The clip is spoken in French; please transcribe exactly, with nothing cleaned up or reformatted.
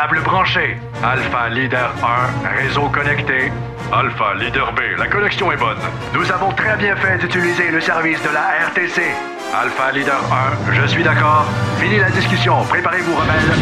Câble branché. Alpha Leader un, réseau connecté. Alpha Leader B, la connexion est bonne. Nous avons très bien fait d'utiliser le service de la R T C. Alpha Leader un, je suis d'accord. Fini la discussion, préparez-vous, rebelles.